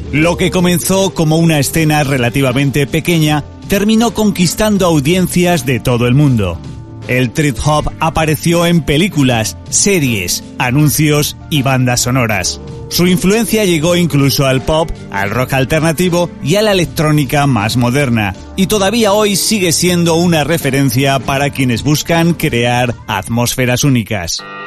Lo que comenzó como una escena relativamente pequeña, terminó conquistando audiencias de todo el mundo. El trip hop apareció en películas, series, anuncios y bandas sonoras. Su influencia llegó incluso al pop, al rock alternativo y a la electrónica más moderna, y todavía hoy sigue siendo una referencia para quienes buscan crear atmósferas únicas.